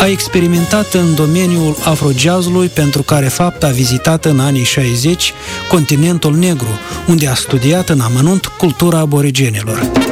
A experimentat în domeniul afrojazzului, pentru care fapt a vizitat în anii 60 continentul negru, unde a studiat în amănunt cultura aborigenilor.